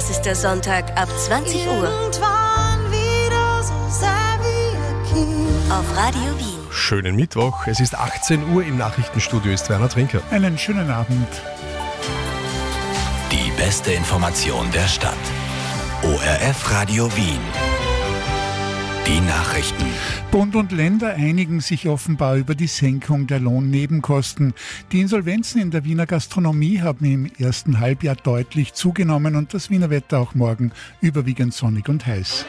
heißester Sonntag ab 20 Uhr. Auf Radio Wien. Schönen Mittwoch, es ist 18 Uhr, im Nachrichtenstudio ist Werner Trinker. Einen schönen Abend. Die beste Information der Stadt. ORF Radio Wien. Die Nachrichten. Bund und Länder einigen sich offenbar über die Senkung der Lohnnebenkosten. Die Insolvenzen in der Wiener Gastronomie haben im ersten Halbjahr deutlich zugenommen und das Wiener Wetter auch morgen überwiegend sonnig und heiß.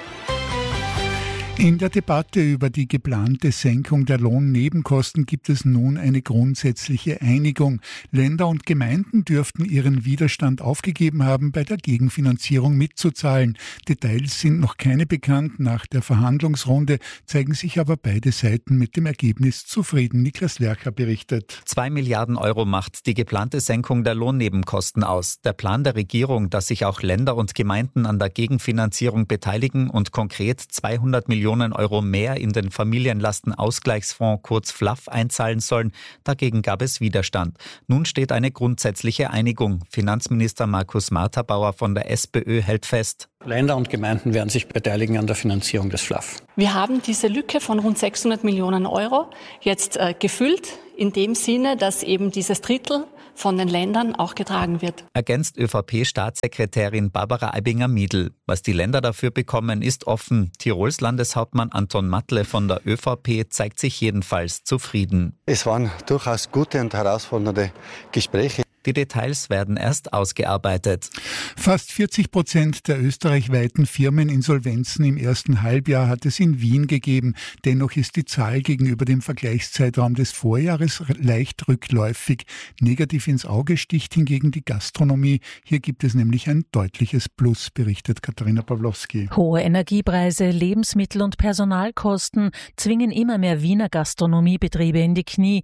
In der Debatte über die geplante Senkung der Lohnnebenkosten gibt es nun eine grundsätzliche Einigung. Länder und Gemeinden dürften ihren Widerstand aufgegeben haben, bei der Gegenfinanzierung mitzuzahlen. Details sind noch keine bekannt. Nach der Verhandlungsrunde zeigen sich aber beide Seiten mit dem Ergebnis zufrieden. Niklas Lercher berichtet. 2 Milliarden Euro macht die geplante Senkung der Lohnnebenkosten aus. Der Plan der Regierung, dass sich auch Länder und Gemeinden an der Gegenfinanzierung beteiligen und konkret 200 Millionen Euro mehr in den Familienlastenausgleichsfonds kurz FLAF einzahlen sollen. Dagegen gab es Widerstand. Nun steht eine grundsätzliche Einigung. Finanzminister Markus Marterbauer von der SPÖ hält fest. Länder und Gemeinden werden sich beteiligen an der Finanzierung des FLAF. Wir haben diese Lücke von rund 600 Millionen Euro jetzt gefüllt, in dem Sinne, dass eben dieses Drittel von den Ländern auch getragen wird. Ergänzt ÖVP-Staatssekretärin Barbara Aibinger-Miedl. Was die Länder dafür bekommen, ist offen. Tirols Landeshauptmann Anton Matle von der ÖVP zeigt sich jedenfalls zufrieden. Es waren durchaus gute und herausfordernde Gespräche. Die Details werden erst ausgearbeitet. Fast 40% der österreichweiten Firmeninsolvenzen im ersten Halbjahr hat es in Wien gegeben. Dennoch ist die Zahl gegenüber dem Vergleichszeitraum des Vorjahres leicht rückläufig. Negativ ins Auge sticht hingegen die Gastronomie. Hier gibt es nämlich ein deutliches Plus, berichtet Katharina Pawlowski. Hohe Energiepreise, Lebensmittel- und Personalkosten zwingen immer mehr Wiener Gastronomiebetriebe in die Knie.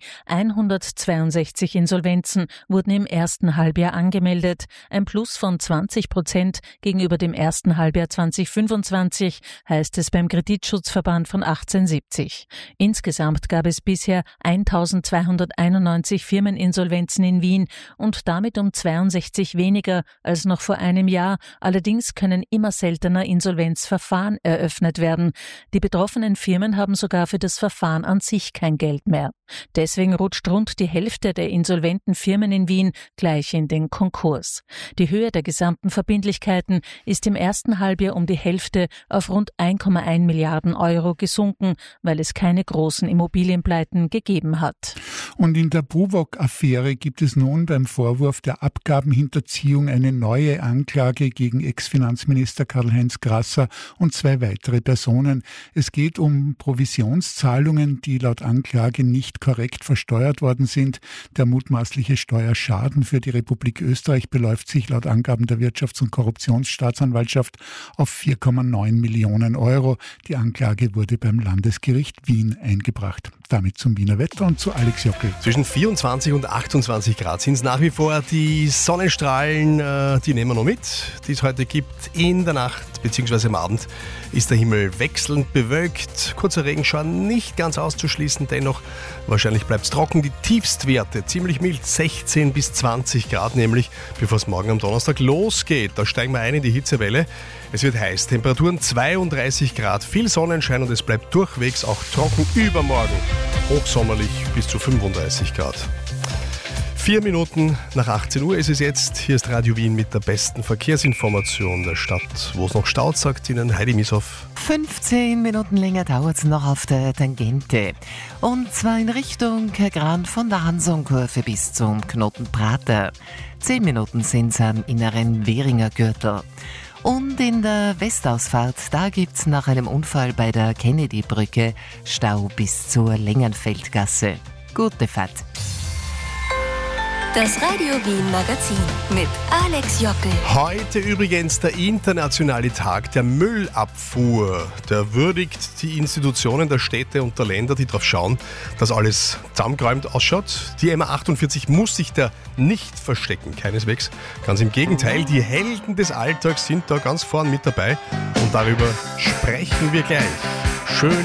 162 Insolvenzen wurden im ersten Halbjahr angemeldet, ein Plus von 20% gegenüber dem ersten Halbjahr 2025, heißt es beim Kreditschutzverband von 1870. Insgesamt gab es bisher 1291 Firmeninsolvenzen in Wien und damit um 62 weniger als noch vor einem Jahr. Allerdings können immer seltener Insolvenzverfahren eröffnet werden. Die betroffenen Firmen haben sogar für das Verfahren an sich kein Geld mehr. Deswegen rutscht rund die Hälfte der insolventen Firmen in Wien gleich in den Konkurs. Die Höhe der gesamten Verbindlichkeiten ist im ersten Halbjahr um die Hälfte auf rund 1,1 Milliarden Euro gesunken, weil es keine großen Immobilienpleiten gegeben hat. Und in der Buwog-Affäre gibt es nun beim Vorwurf der Abgabenhinterziehung eine neue Anklage gegen Ex-Finanzminister Karl-Heinz Grasser und 2 weitere Personen. Es geht um Provisionszahlungen, die laut Anklage nicht korrekt versteuert worden sind. Der mutmaßliche Steuerschaden für die Republik Österreich beläuft sich laut Angaben der Wirtschafts- und Korruptionsstaatsanwaltschaft auf 4,9 Millionen Euro. Die Anklage wurde beim Landesgericht Wien eingebracht. Damit zum Wiener Wetter und zu Alex Jockel. Zwischen 24 und 28 Grad sind es nach wie vor. Die Sonnenstrahlen, die nehmen wir noch mit, die es heute gibt. In der Nacht bzw. am Abend ist der Himmel wechselnd bewölkt. Kurzer Regenschauer nicht ganz auszuschließen, dennoch wahrscheinlich bleibt es trocken. Die Tiefstwerte ziemlich mild, 16 bis 20 Grad nämlich, bevor es morgen am Donnerstag losgeht. Da steigen wir ein in die Hitzewelle. Es wird heiß, Temperaturen 32 Grad, viel Sonnenschein und es bleibt durchwegs auch trocken. Übermorgen hochsommerlich bis zu 35 Grad. 4 Minuten nach 18 Uhr ist es jetzt. Hier ist Radio Wien mit der besten Verkehrsinformation der Stadt. Wo es noch staut, sagt Ihnen Heidi Mieshoff. 15 Minuten länger dauert es noch auf der Tangente. Und zwar in Richtung Kergran von der Hansonkurve bis zum Knoten Prater. 10 Minuten sind es am inneren Währinger Gürtel. Und in der Westausfahrt, da gibt's nach einem Unfall bei der Kennedy-Brücke Stau bis zur Längenfeldgasse. Gute Fahrt. Das Radio Wien Magazin mit Alex Jockel. Heute übrigens der internationale Tag der Müllabfuhr. Der würdigt die Institutionen der Städte und der Länder, die darauf schauen, dass alles zusammengeräumt ausschaut. Die MA48 muss sich da nicht verstecken, keineswegs. Ganz im Gegenteil, die Helden des Alltags sind da ganz vorn mit dabei. Und darüber sprechen wir gleich. Schön